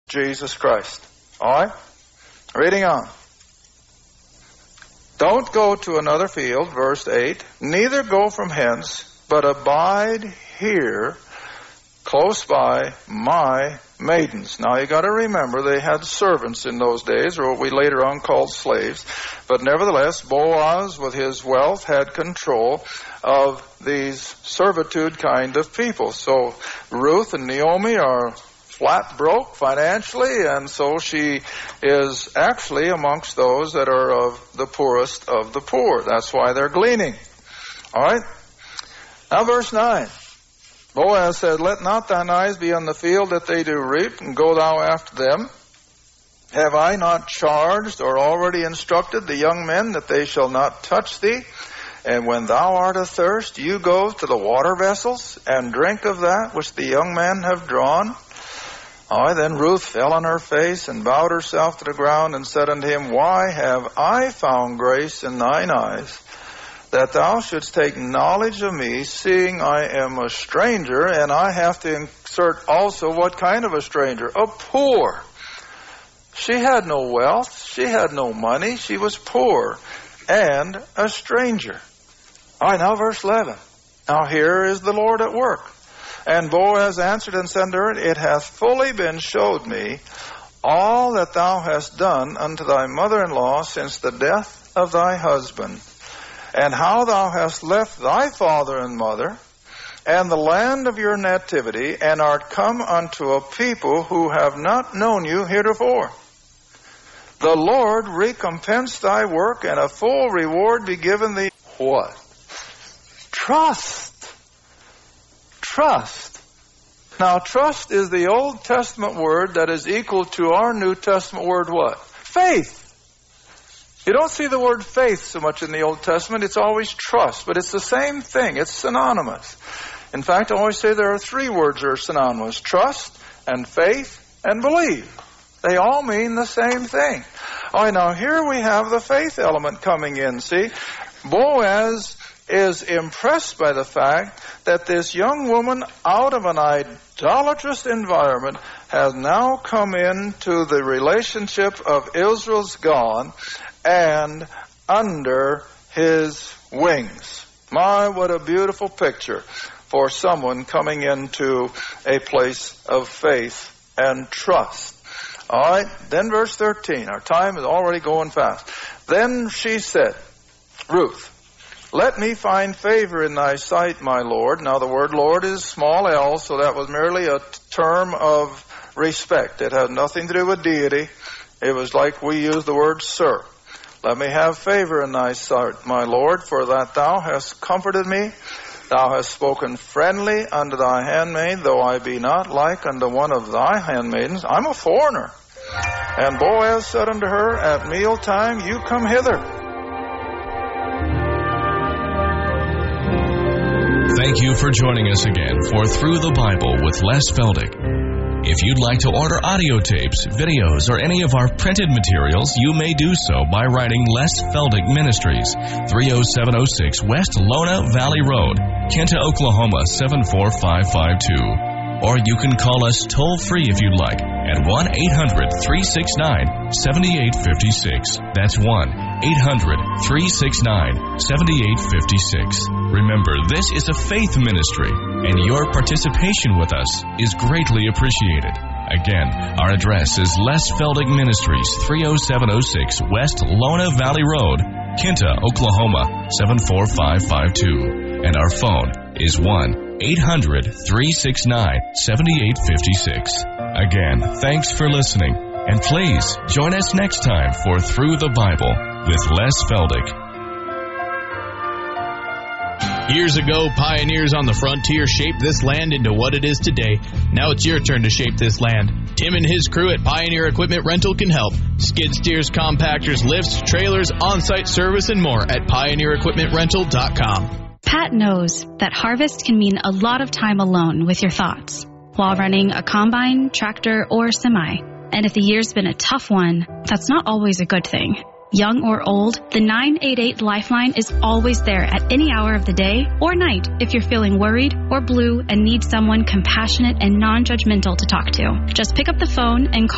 Jesus Christ. All right? Reading on. Don't go to another field, verse 8. Neither go from hence, but abide here, close by my maidens. Now you got to remember they had servants in those days, or what we later on called slaves. But nevertheless, Boaz, with his wealth, had control of these servitude kind of people. So Ruth and Naomi are flat broke financially, and so she is actually amongst those that are of the poorest of the poor. That's why they're gleaning. All right? Now verse 9. Boaz said, let not thine eyes be on the field that they do reap, and go thou after them. Have I not charged or already instructed the young men that they shall not touch thee? And when thou art athirst, you go to the water vessels, and drink of that which the young men have drawn. Then Ruth fell on her face, and bowed herself to the ground, and said unto him, why have I found grace in thine eyes, that thou shouldst take knowledge of me, seeing I am a stranger? And I have to insert also what kind of a stranger? A poor. She had no wealth, she had no money, she was poor, and a stranger. All right, now verse 11. Now here is the Lord at work. And Boaz answered and said to her, it hath fully been showed me all that thou hast done unto thy mother-in-law since the death of thy husband, and how thou hast left thy father and mother, and the land of your nativity, and art come unto a people who have not known you heretofore. The Lord recompense thy work, and a full reward be given thee. What? Trust. Trust. Now, trust is the Old Testament word that is equal to our New Testament word what? Faith. You don't see the word faith so much in the Old Testament. It's always trust, but it's the same thing. It's synonymous. In fact, I always say there are three words that are synonymous: trust and faith and believe. They all mean the same thing. All right, now here we have the faith element coming in. See, Boaz is impressed by the fact that this young woman out of an idolatrous environment has now come into the relationship of Israel's God and under his wings. My, what a beautiful picture for someone coming into a place of faith and trust. All right, then verse 13. Our time is already going fast. Then she said, Ruth, let me find favor in thy sight, my Lord. Now the word Lord is small l, so that was merely a term of respect. It had nothing to do with deity. It was like we use the word sir. Let me have favor in thy sight, my Lord, for that thou hast comforted me. Thou hast spoken friendly unto thy handmaid, though I be not like unto one of thy handmaidens. I'm a foreigner. And Boaz said unto her, at mealtime you come hither. Thank you for joining us again for Through the Bible with Les Feldick. If you'd like to order audio tapes, videos, or any of our printed materials, you may do so by writing Les Feldick Ministries, 30706 West Lona Valley Road, Kinta, Oklahoma 74552. Or you can call us toll-free if you'd like at 1-800-369-7856. That's 1-800-369-7856. Remember, this is a faith ministry, and your participation with us is greatly appreciated. Again, our address is Les Feldick Ministries, 30706 West Lona Valley Road, Kinta, Oklahoma 74552. And our phone is 1-800-369-7856. Again, thanks for listening, and please join us next time for Through the Bible with Les Feldick. Years ago, pioneers on the frontier shaped this land into what it is today. Now it's your turn to shape this land. Tim and his crew at Pioneer Equipment Rental can help. Skid steers, compactors, lifts, trailers, on-site service, and more at pioneerequipmentrental.com. Pat knows that harvest can mean a lot of time alone with your thoughts while running a combine, tractor, or semi. And if the year's been a tough one, that's not always a good thing. Young or old, the 988 Lifeline is always there at any hour of the day or night if you're feeling worried or blue and need someone compassionate and non-judgmental to talk to. Just pick up the phone and call